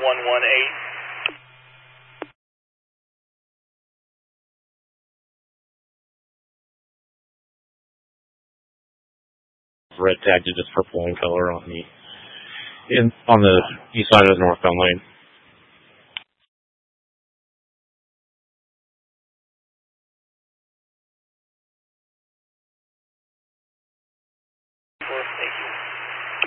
Red tagged to just purple in color on the east side of the northbound lane.